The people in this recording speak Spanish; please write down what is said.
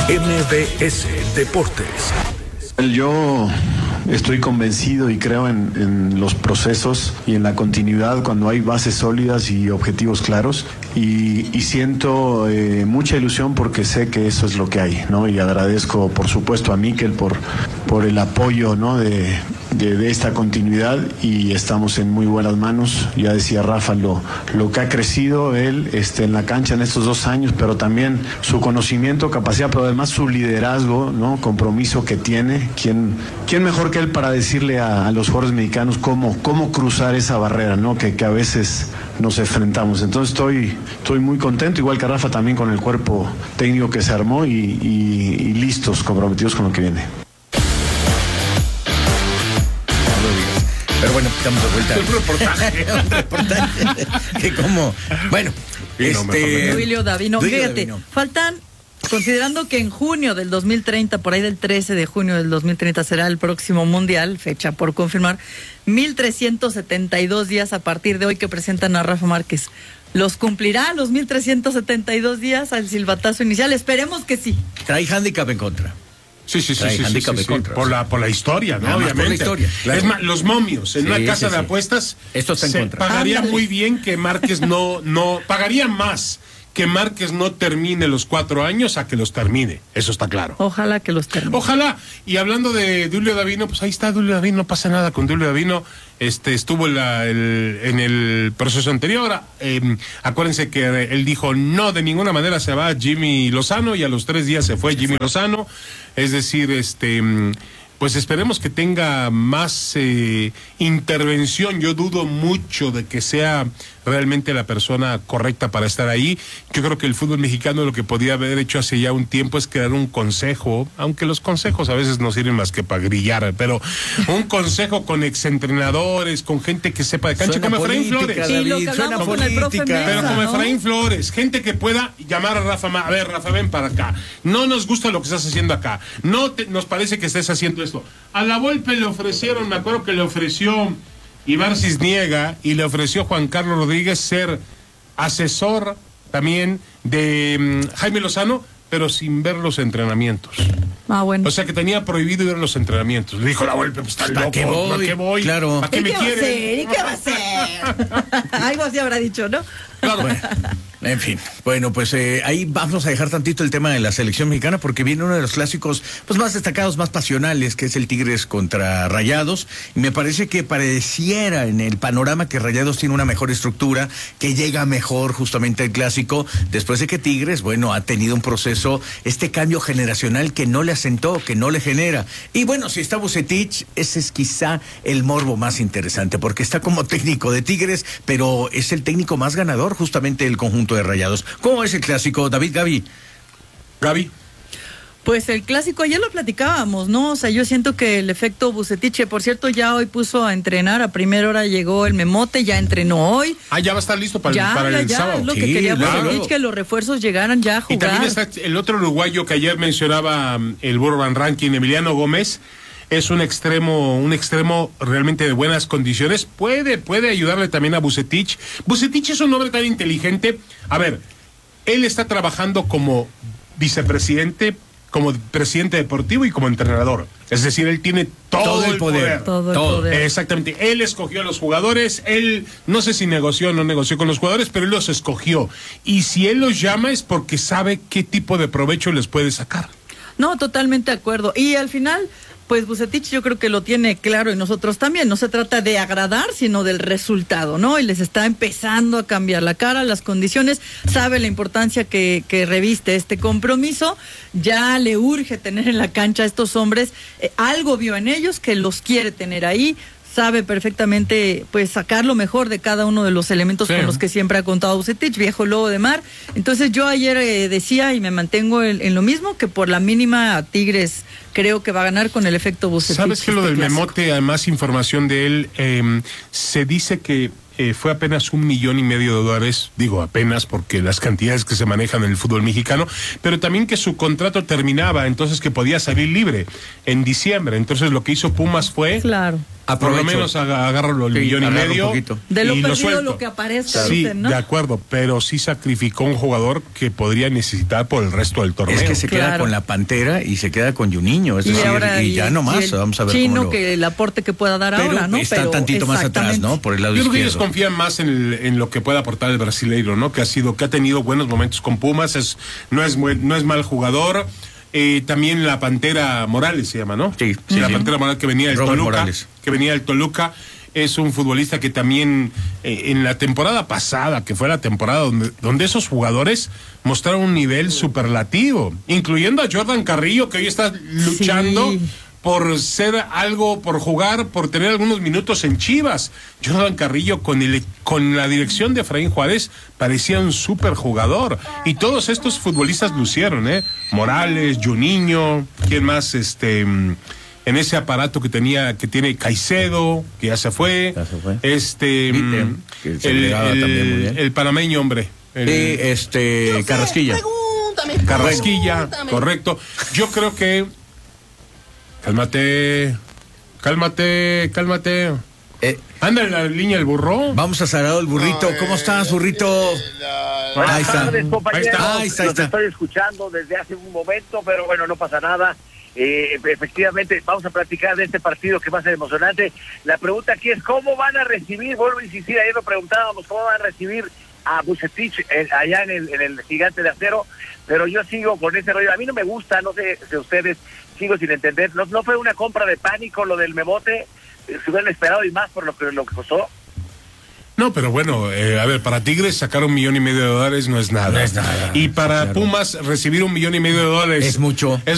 MBS Deportes. Yo estoy convencido y creo en los procesos y en la continuidad cuando hay bases sólidas y objetivos claros, y siento mucha ilusión porque sé que eso es lo que hay, ¿no? Y agradezco por supuesto a Mikel por el apoyo, ¿no? de esta continuidad, y estamos en muy buenas manos. Ya decía Rafa lo que ha crecido él en la cancha en estos 2 años, pero también su conocimiento, capacidad, pero además su liderazgo, ¿no? Compromiso que tiene. ¿Quién mejor que él para decirle a los jugadores mexicanos cómo cruzar esa barrera, ¿no? Que a veces nos enfrentamos? Entonces estoy muy contento, igual que Rafa, también con el cuerpo técnico que se armó y listos, comprometidos con lo que viene. Pero bueno, estamos de vuelta. Un reportaje. Un reportaje. Que como, bueno, Duilio Davino. Fíjate, faltan, considerando que en junio del 2030, por ahí del 13 de junio del 2030 será el próximo Mundial, fecha por confirmar, 1,372 días a partir de hoy que presentan a Rafa Márquez. ¿Los cumplirá los 1,372 días al silbatazo inicial? Esperemos que sí. Trae hándicap en contra. Sí. Por la historia, ¿no? Obviamente. Por la historia, claro. Es más, los momios en una casa de apuestas. Esto está en contra. Pagaría muy bien que Márquez no pagaría más que Márquez no termine los 4 años a que los termine. Eso está claro. Ojalá que los termine. Ojalá. Y hablando de Duilio Davino, pues ahí está Duilio Davino, no pasa nada con Duilio Davino. Estuvo en el proceso anterior. Acuérdense que él dijo no, de ninguna manera se va Jimmy Lozano, y a los 3 días se fue Jimmy Lozano. Es decir, pues esperemos que tenga más intervención. Yo dudo mucho de que sea realmente la persona correcta para estar ahí. Yo creo que el fútbol mexicano lo que podía haber hecho hace ya un tiempo es crear un consejo, aunque los consejos a veces no sirven más que para grillar, pero un consejo con exentrenadores, con gente que sepa de cancha, como Efraín Flores. Sí, lo que hablamos con el profe Mesa, pero como ¿no? Efraín Flores, gente que pueda llamar a Rafa, a ver, Rafa, ven para acá. No nos gusta lo que estás haciendo acá. Nos parece que estés haciendo esto. A la Volpe le ofrecieron, me acuerdo que le ofreció Ibar Cisniega y le ofreció Juan Carlos Rodríguez ser asesor también de Jaime Lozano, pero sin ver los entrenamientos. Bueno. O sea que tenía prohibido ir a los entrenamientos. Le dijo la Volpe, pues está loco, ¿para qué voy? Claro. ¿Para qué me quieren? ¿Y qué va a hacer? Algo así habrá dicho, ¿no? Claro. Bueno, en fin, bueno, pues ahí vamos a dejar tantito el tema de la selección mexicana, porque viene uno de los clásicos pues más destacados, más pasionales, que es el Tigres contra Rayados, y me parece que pareciera en el panorama que Rayados tiene una mejor estructura, que llega mejor justamente el clásico, después de que Tigres, bueno, ha tenido un proceso, cambio generacional que no le asentó, que no le genera. Y bueno, si está Vucetich, ese es quizá el morbo más interesante, porque está como técnico de Tigres, pero es el técnico más ganador justamente del conjunto de Rayados. ¿Cómo es el clásico, David? Gaby. Pues el clásico, ayer lo platicábamos, ¿no? O sea, yo siento que el efecto Vucetich, por cierto, ya hoy puso a entrenar, a primera hora llegó el Memote, ya entrenó hoy. Ya va a estar listo para el sábado. Es lo que quería Vucetich, que los refuerzos llegaran ya a jugar. Y también está el otro uruguayo que ayer mencionaba el Burro Van Rankin, Emiliano Gómez. Es un extremo realmente de buenas condiciones. Puede ayudarle también a Vucetich. Vucetich es un hombre tan inteligente. A ver, él está trabajando como vicepresidente, como presidente deportivo y como entrenador. Es decir, él tiene todo el poder. Todo el poder. Exactamente. Él escogió a los jugadores. Él, no sé si negoció o no negoció con los jugadores, pero él los escogió. Y si él los llama es porque sabe qué tipo de provecho les puede sacar. No, totalmente de acuerdo. Y al final, pues Vucetich yo creo que lo tiene claro, y nosotros también. No se trata de agradar, sino del resultado, ¿no? Y les está empezando a cambiar la cara, las condiciones. Sabe la importancia que reviste este compromiso. Ya le urge tener en la cancha a estos hombres. Algo vio en ellos que los quiere tener ahí. Sabe perfectamente pues sacar lo mejor de cada uno de los elementos con los que siempre ha contado Vucetich, viejo lobo de mar. Entonces yo ayer decía, y me mantengo en lo mismo, que por la mínima Tigres creo que va a ganar con el efecto Vucetich. ¿Sabes que lo del clásico? Memote, además información de él, se dice que fue apenas $1.5 millones, digo apenas porque las cantidades que se manejan en el fútbol mexicano, pero también que su contrato terminaba, entonces que podía salir libre en diciembre. Entonces lo que hizo Pumas fue, claro, por lo menos agarrarlo el $1.5 millones de lo y perdido suelto. lo que aparezca, Sí, dicen, ¿no? de acuerdo, pero sí sacrificó un jugador que podría necesitar por el resto del torneo. Es que se queda Claro. con la Pantera y se queda con Juninho, es decir, y ya no más, vamos a ver Chino, cómo lo... que el aporte que pueda dar Pero ahora, ¿no? está tantito más atrás, ¿no? Por el lado Yo creo que ellos izquierdo. confían más en lo que pueda aportar el brasileiro, ¿no? Que ha tenido buenos momentos con Pumas, no es mal jugador. También la Pantera Morales se llama, ¿no? Sí, La sí. Pantera Morales que venía del Robert Toluca. Morales. Que venía del Toluca. Es un futbolista que también en la temporada pasada, que fue la temporada donde esos jugadores mostraron un nivel superlativo, incluyendo a Jordan Carrillo, que hoy está luchando por ser algo, por jugar, por tener algunos minutos en Chivas. Jordan Carrillo con la dirección de Efraín Juárez parecía un super jugador. Y todos estos futbolistas lucieron, Morales, Juninho, ¿quién más? En ese aparato que tiene Caicedo, que ya se fue. que se pegaba también muy bien. El panameño, hombre. Carrasquilla. Carrasquilla, correcto. Yo creo que Cálmate. Anda en la línea el burro. Vamos a Sagrado el burrito. ¿Cómo estás, burrito? Buenas tardes, compañeros. Ahí está. Los estoy escuchando desde hace un momento, pero bueno, no pasa nada. Efectivamente, vamos a platicar de este partido que va a ser emocionante. La pregunta aquí es, ¿cómo van a recibir? Vuelvo a insistir, ayer lo preguntábamos, ¿cómo van a recibir a Vucetich allá en el Gigante de Acero? Pero yo sigo con ese rollo. A mí no me gusta, no sé si ustedes, sigo sin entender. No fue una compra de pánico lo del Memote, se hubieran esperado y más por lo que costó. No, pero bueno, a ver, para Tigres sacar $1.5 millones no es nada. No es nada. Y para Claro. Pumas recibir $1.5 millones Es mucho.